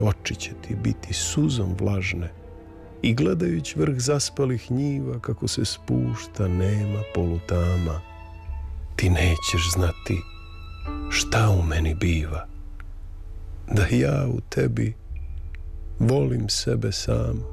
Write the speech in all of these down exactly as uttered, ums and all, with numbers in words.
Oči će ti biti suzom vlažne i gledajući vrh zaspalih njiva kako se spušta nema polutama, ti nećeš znati šta u meni biva, da ja u tebi volim sebe sam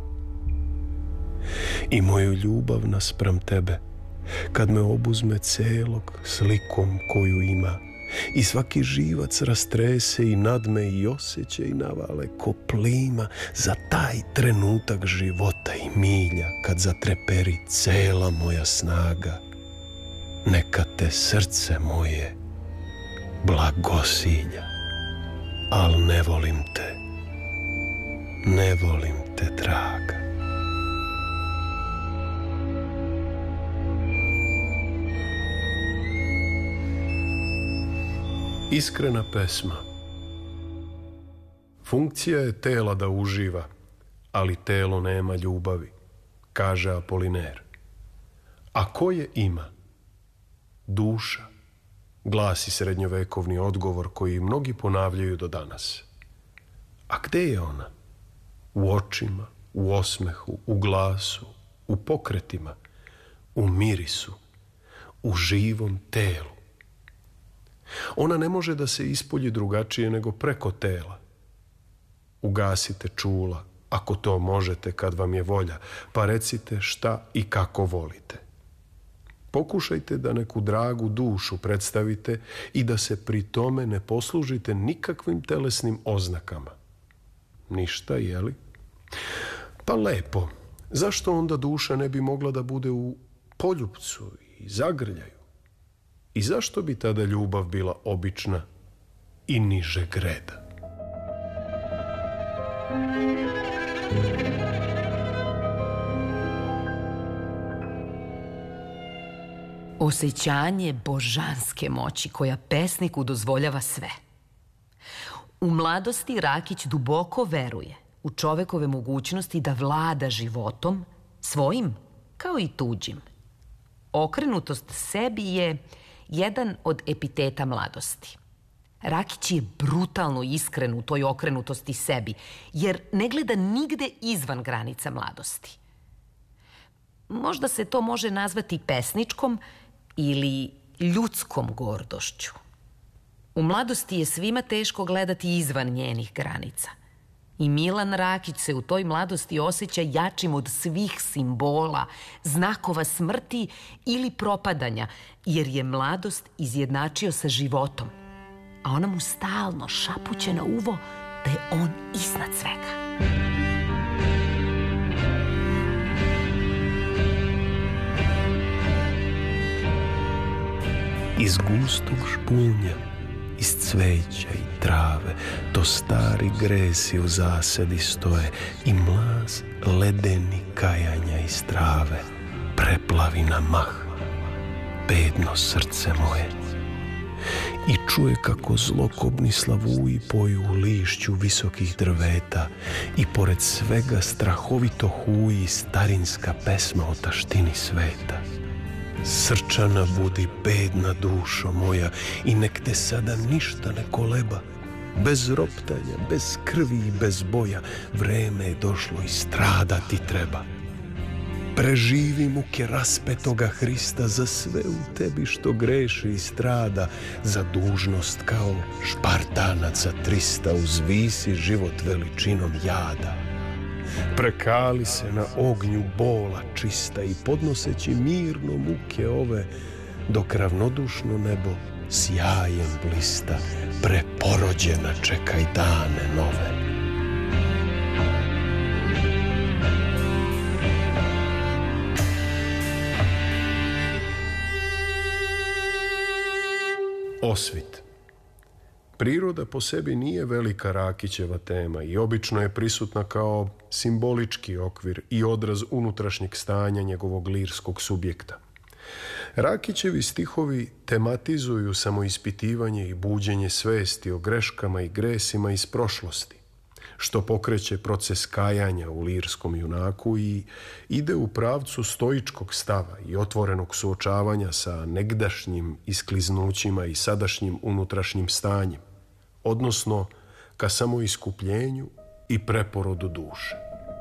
i moju ljubav naspram tebe, kad me obuzme celog slikom koju ima i svaki živac rastrese i nadme i osjećaj navale ko plima za taj trenutak života i milja kad zatreperi cela moja snaga. Neka te srce moje blagosilja, al ne volim te, ne volim te draga. Iskrena pesma. Funkcija je tela da uživa, ali telo nema ljubavi, kaže Apoliner. A ko je ima? Duša, glasi srednjovekovni odgovor koji mnogi ponavljaju do danas. A gde je ona? U očima, u osmehu, u glasu, u pokretima, u mirisu, u živom telu. Ona ne može da se ispolji drugačije nego preko tela. Ugasite čula, ako to možete kad vam je volja, pa recite šta i kako volite. Pokušajte da neku dragu dušu predstavite i da se pri tome ne poslužite nikakvim telesnim oznakama. Ništa, jeli? Pa lepo. Zašto onda duša ne bi mogla da bude u poljupcu i zagrljaju? I zašto bi tada ljubav bila obična i nižeg reda? Osjećanje božanske moći koja pesniku dozvoljava sve. U mladosti Rakić duboko veruje u čovekove mogućnosti da vlada životom, svojim kao i tuđim. Okrenutost sebi je jedan od epiteta mladosti. Rakić je brutalno iskren u toj okrenutosti sebi, jer ne gleda nigde izvan granica mladosti. Možda se to može nazvati pesničkom ili ljudskom gordošću. U mladosti je svima teško gledati izvan njenih granica. I Milan Rakić se u toj mladosti osjeća jačim od svih simbola, znakova smrti ili propadanja, jer je mladost izjednačio sa životom, a ona mu stalno šapuće na uvo da je on iznad svega. Iz gustog špunja, iz cveća i trave, to stari gresi u zasedi stoje i mlaz ledeni kajanja iz trave preplavi na mah bedno srce moje i čuje kako zlokobni slavuji poju u lišću visokih drveta i pored svega strahovito huji starinska pesma o taštini sveta. Srčana budi, bedna dušo moja, i nek te sada ništa ne koleba. Bez roptanja, bez krvi i bez boja, vreme je došlo i stradati treba. Preživi muke raspetoga Hrista za sve u tebi što greše i strada, za dužnost kao Špartanaca trista uzvisi život veličinom jada. Prekali se na ognju bola čista i podnoseći mirno muke ove, dok ravnodušno nebo sjajem blista, preporođena čekaj dane nove. Osvit. Priroda po sebi nije velika Rakićeva tema i obično je prisutna kao simbolički okvir i odraz unutrašnjeg stanja njegovog lirskog subjekta. Rakićevi stihovi tematizuju samoispitivanje i buđenje svesti o greškama i gresima iz prošlosti, što pokreće proces kajanja u lirskom junaku i ide u pravcu stoičkog stava i otvorenog suočavanja sa negdašnjim iskliznućima i sadašnjim unutrašnjim stanjem, odnosno ka samoiskupljenju i preporodu duše.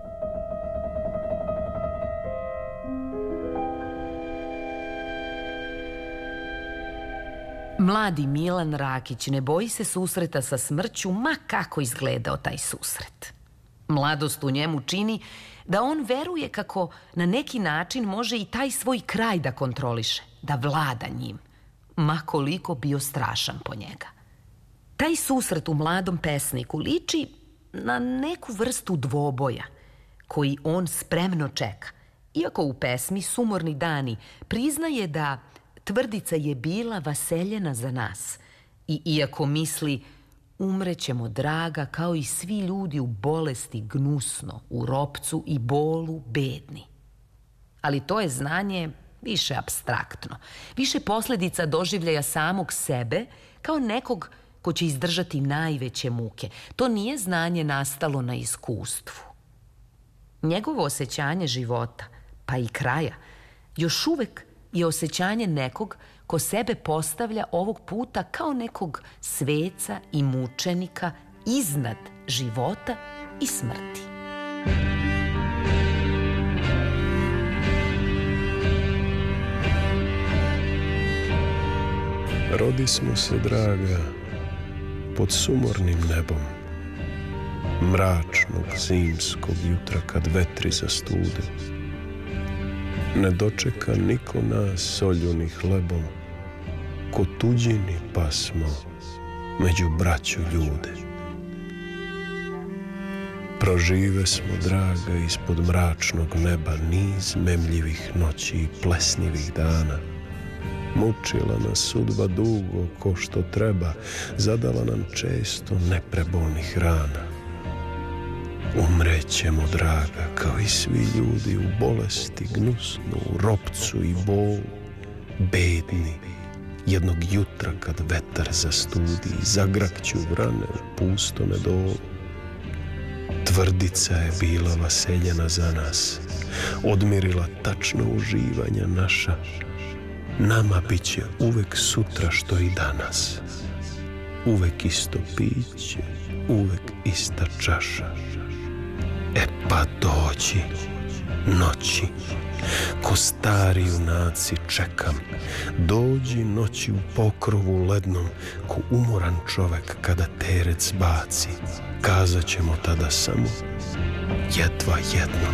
Mladi Milan Rakić ne boji se susreta sa smrću, ma kako izgledao taj susret. Mladost u njemu čini da on veruje kako na neki način može i taj svoj kraj da kontroliše, da vlada njim, ma koliko bio strašan po njega. Taj susret u mladom pesniku liči na neku vrstu dvoboja koji on spremno čeka, iako u pesmi Sumorni dani priznaje da tvrdica je bila vaseljena za nas i iako misli umrećemo draga kao i svi ljudi u bolesti gnusno, u ropcu i bolu bedni. Ali to je znanje više apstraktno, više posljedica doživljaja samog sebe kao nekog ko će izdržati najveće muke. To nije znanje nastalo na iskustvu. Njegovo osjećanje života, pa i kraja, još uvek je osjećanje nekog ko sebe postavlja ovog puta kao nekog sveca i mučenika iznad života i smrti. Rodismo se, draga, pod sumornim nebom, mračnog zimskog jutra kad vetri zastude. Ne dočeka niko nas soljuni hlebom, ko tuđini pasmo među braću ljude. Prožive smo, draga, ispod mračnog neba niz memljivih noći i plesnivih dana. Mučila nas sudba dugo ko što treba, zadala nam često neprebolnih rana. Umrećemo, draga, kao i svi ljudi u bolesti gnusno, u ropcu i bolu, bedni, jednog jutra kad vetar zastudi, zagrakću vrane u pustome dolu. Tvrdica je bila vaseljena za nas, odmirila tačno uživanja naša. Nama bit će uvek sutra što i danas, uvek isto piće, uvek ista čaša. E pa dođi, noći, ko stari junaci čekam, dođi noći u pokrovu lednom, ko umoran čovek kada terec baci, kazat ćemo tada samo jedva jednom.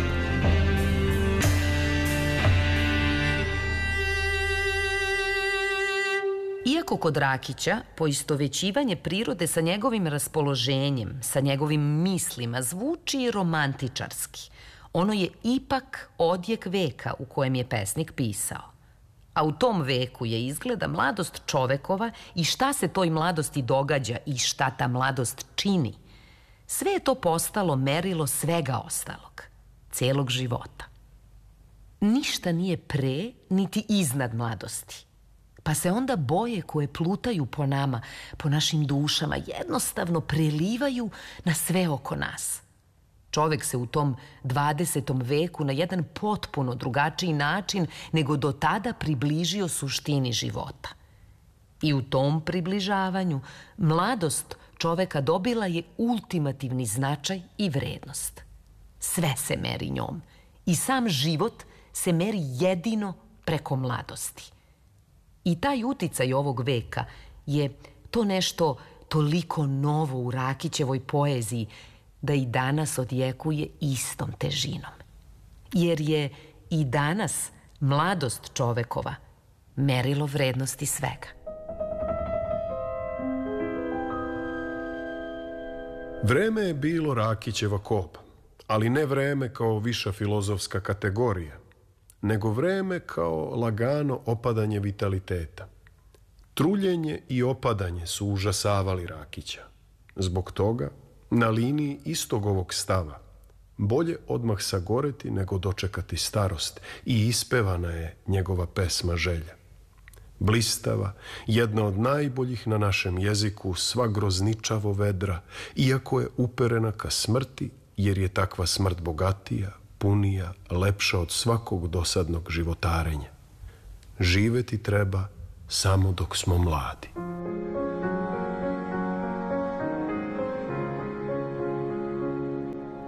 Iako kod Rakića poistovećivanje prirode sa njegovim raspoloženjem, sa njegovim mislima zvuči romantičarski, ono je ipak odjek veka u kojem je pesnik pisao. A u tom veku je izgleda mladost čovekova i šta se toj mladosti događa i šta ta mladost čini. Sve je to postalo merilo svega ostalog, celog života. Ništa nije pre niti iznad mladosti. Pa se onda boje koje plutaju po nama, po našim dušama, jednostavno prelivaju na sve oko nas. Čovek se u tom dvadesetom veku na jedan potpuno drugačiji način nego do tada približio suštini života. I u tom približavanju mladost čoveka dobila je ultimativni značaj i vrednost. Sve se meri njom i sam život se meri jedino preko mladosti. I taj uticaj ovog veka je to nešto toliko novo u Rakićevoj poeziji da i danas odjekuje istom težinom. Jer je i danas mladost čovekova merilo vrednosti svega. Vreme je bilo Rakićeva kob, ali ne vreme kao viša filozofska kategorija, nego vreme kao lagano opadanje vitaliteta. Truljenje i opadanje su užasavali Rakića. Zbog toga, na liniji istog ovog stava, bolje odmah sagoreti nego dočekati starost i ispevana je njegova pesma Želja. Blistava, jedna od najboljih na našem jeziku, sva grozničavo vedra, iako je uperena ka smrti, jer je takva smrt bogatija, punija, lepša od svakog dosadnog životarenja. Živeti treba samo dok smo mladi.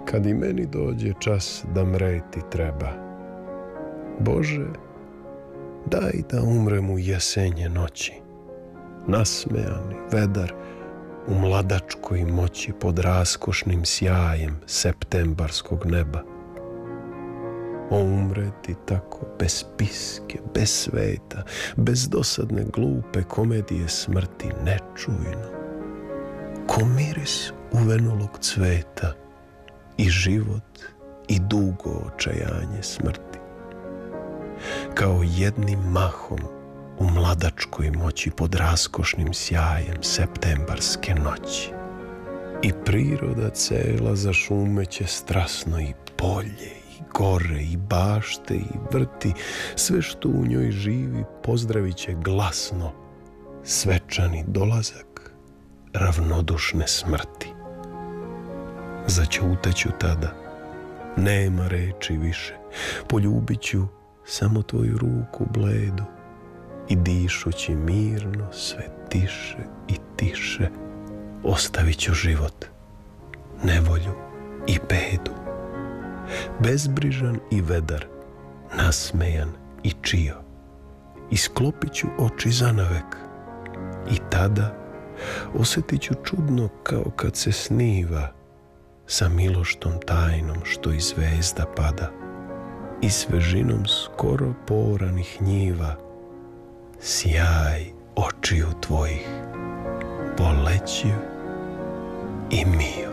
kad i meni dođe čas da mreti treba. Bože, daj da umrem u jesenje noći, nasmejani, vedar, u mladačkoj moći pod raskošnim sjajem septembarskog neba. O umreti tako, bez piske, bez sveta, bez dosadne glupe komedije smrti, nečujno, ko miris uvenulog cveta i život i dugo očajanje smrti. Kao jednim mahom u mladačkoj moći pod raskošnim sjajem septembarske noći. I priroda cela zašumeće strasno i polje, i gore, i bašte, i vrti, sve što u njoj živi pozdravit će glasno svečani dolazak ravnodušne smrti. Zaćuteću tada, nema reči više, poljubit ću samo tvoju ruku bledu i dišući mirno sve tiše i tiše ostavit ću život, nevolju i bedu. Bezbrižan i vedar, nasmejan i čio, isklopit ću oči zanavek i tada osjetit ću čudno kao kad se sniva sa miloštom tajnom što iz zvezda pada i svežinom skoro poranih njiva sjaj očiju tvojih polećiv i mio.